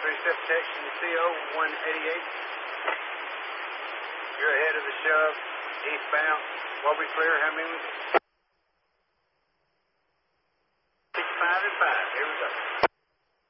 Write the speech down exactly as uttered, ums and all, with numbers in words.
Precipitation C O one eighty-eight. You're ahead of the shove, eastbound. What we clear, how many? Six, five, and five. Here we go.